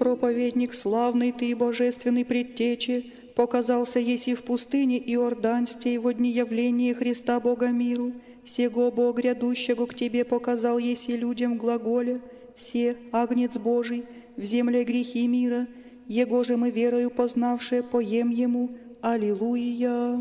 проповедник славный ты и божественный предтече, показался еси в пустыне Иорданстей во дни явления Христа Бога миру, сего Бог грядущего к тебе показал еси людям в глаголе, се, агнец Божий, в земле грехи мира, его же мы верою познавшие поем ему. Аллилуйя.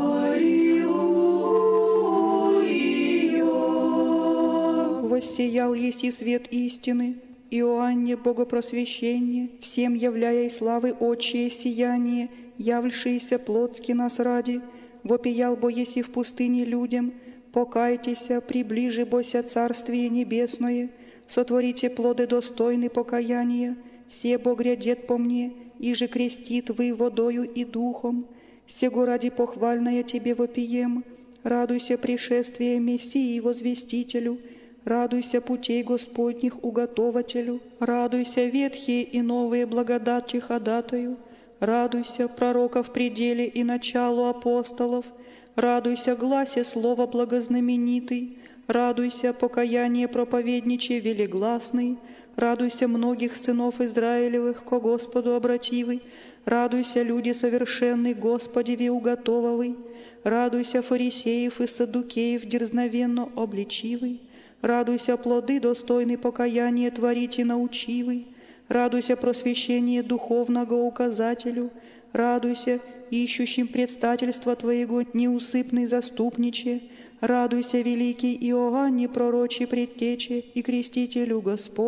Воссиял еси свет истины, Иоанне богопросвещение, всем являя и славы отчие сияние, являвшиеся плотски нас ради, вопиял бо еси в пустыне людям, покайтеся, приближи бося Царствие Небесное, сотворите плоды достойны покаяния, се Бог грядет по мне, и же крестит вы водою и духом, сего ради похвальное тебе вопием, радуйся пришествие Мессии возвестителю, радуйся путей Господних уготователю, радуйся ветхие и новые благодати ходатаю, радуйся пророка в пределе и началу апостолов, радуйся гласе слова благознаменитый, радуйся покаяние проповедниче велегласный, радуйся многих сынов Израилевых ко Господу обративый, радуйся люди совершенный Господеве уготововый, радуйся фарисеев и саддукеев дерзновенно обличивый, радуйся плоды достойный покаяния творить и научивый, радуйся просвещение духовного указателю, радуйся ищущим предстательства Твоего неусыпный заступниче, радуйся великий Иоанне пророче предтече и крестителю Господь.